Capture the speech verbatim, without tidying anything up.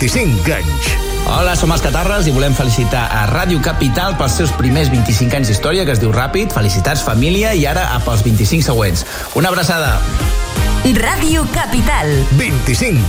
vint-i-cinc anys. Hola, som els Catarres i volem felicitar a Ràdio Capital pels seus primers vint-i-cinc anys d'història, que es diu ràpid. Felicitats, família, i ara pels vint-i-cinc següents. Una abraçada. Ràdio Capital. vint-i-cinc